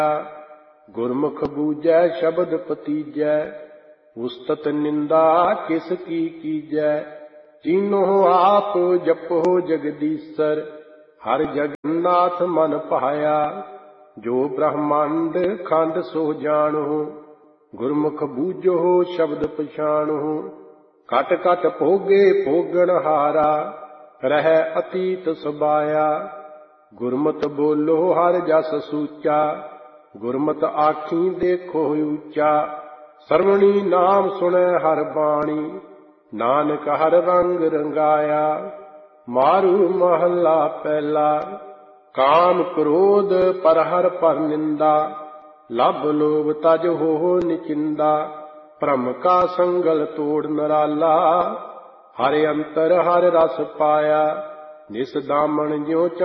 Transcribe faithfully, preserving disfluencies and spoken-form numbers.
गुरमुख बूझै शब्द पतीजै, उस्तत निंदा किस की कीजै। तीनों आप जपो जगदीसर, हर जगन्नाथ मन पाया। जो ब्रह्मांड खंड सो जानो, गुरमुख बूझो शब्द पछाणो। कट कट भोगे भोगन हारा, रह अतीत सबाया। गुरमत बोलो हर जस सूचा, गुरमत आखी देखो ऊंचा। सरवणी नाम सुनै हर बाणी, नानक हर रंग रंगाया। मारू महला पहला, काम क्रोध पर हर पर निंदा। लब लोभ तज हो निचिंदा, भ्रम का संगल तोड़ नराला। हर अंतर हर रस पाया, निस दामन ज्यों